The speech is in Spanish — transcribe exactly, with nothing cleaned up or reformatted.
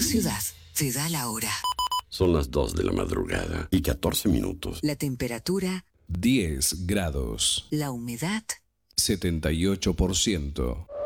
Ciudad te da la hora. Son las dos de la madrugada y catorce minutos. La temperatura diez grados. La humedad setenta y ocho por ciento.